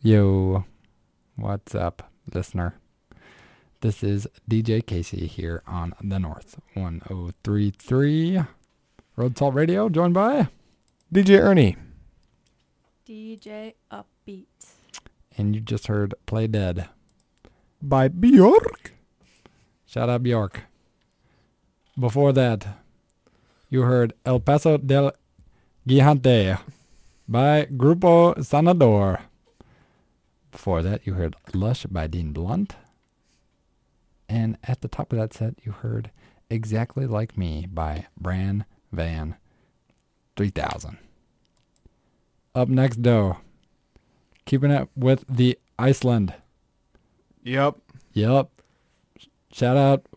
Yo, what's up, listener? This is DJ Casey here on the North 1033 Road Salt Radio, joined by DJ Ernie. DJ Upbeat. And you just heard Play Dead By Bjork. Shout out Bjork. Before that, you heard El Paso del Gigante by Grupo Sanador. Before that, you heard Lush by Dean Blunt. And at the top of that set, you heard Exactly Like Me by Bran Van 3000. Up next, though, keeping it with the Iceland. Yep. Shout out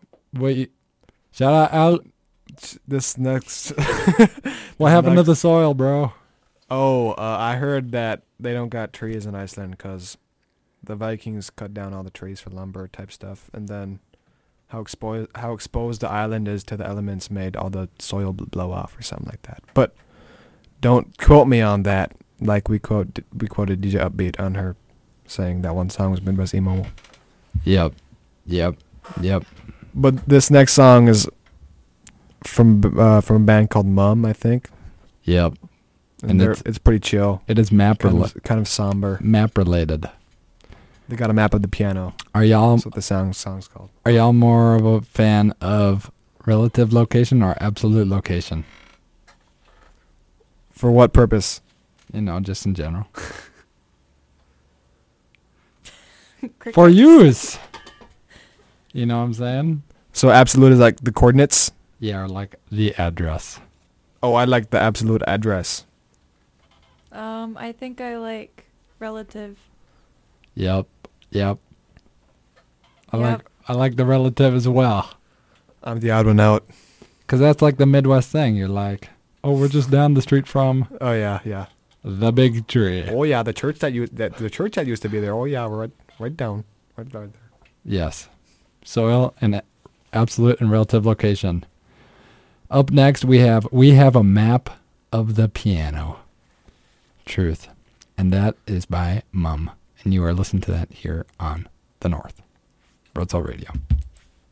Al. This next... What happened to the soil, bro? I heard that they don't got trees in Iceland because the Vikings cut down all the trees for lumber type stuff, and then how exposed the island is to the elements made all the soil blow off or something like that. But don't quote me on that. Like we quoted DJ Upbeat on her saying that one song was Midwest emo. Yep. But this next song is from a band called Mum, I think. Yep. And it's pretty chill. It is kind of somber. map related. They got a map of the piano. That's what the song's called. Are y'all more of a fan of relative location or absolute location? For what purpose? Just in general. For use. You know what I'm saying? So absolute is like the coordinates? Yeah, or like the address. Oh, I like the absolute address. I think I like relative. Yep. I like the relative as well. I'm the odd one out. Cause that's like the Midwest thing. You're like, oh, we're just down the street from. Oh yeah. The big tree. Oh yeah, the church that used to be there. Oh yeah, we're right down there. Yes. Soil and absolute and relative location. Up next, we have a map of the piano. Truth. And that is by Mum. And you are listening to that here on the North. Road Salt Radio.